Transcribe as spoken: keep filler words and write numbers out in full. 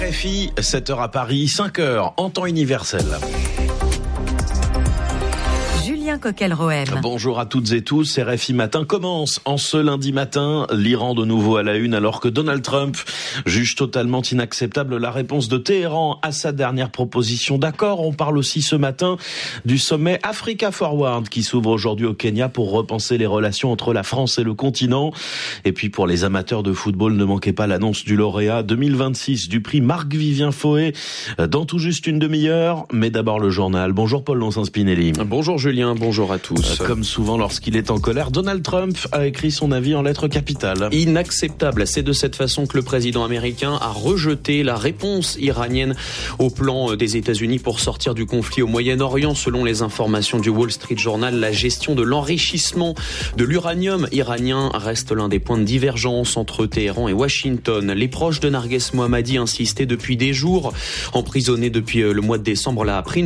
R F I, sept heures à Paris, cinq heures en temps universel. Julien Coquel-Rohem. Bonjour à toutes et tous, R F I Matin commence en ce lundi matin. L'Iran de nouveau à la une alors que Donald Trump juge totalement inacceptable la réponse de Téhéran à sa dernière proposition d'accord. On parle aussi ce matin du sommet Africa Forward qui s'ouvre aujourd'hui au Kenya pour repenser les relations entre la France et le continent. Et puis pour les amateurs de football, ne manquez pas l'annonce du lauréat deux mille vingt-six du prix Marc-Vivien Foé dans tout juste une demi-heure. Mais d'abord le journal. Bonjour Paul Lonsin-Spinelli. Bonjour Julien. Bonjour à tous. Comme souvent lorsqu'il est en colère, Donald Trump a écrit son avis en lettres capitales. Inacceptable. C'est de cette façon que le président américain a rejeté la réponse iranienne au plan des États-Unis pour sortir du conflit au Moyen-Orient. Selon les informations du Wall Street Journal, la gestion de l'enrichissement de l'uranium iranien reste l'un des points de divergence entre Téhéran et Washington. Les proches de Narges Mohammadi insistaient depuis des jours. Emprisonné depuis le mois de décembre, l'a appris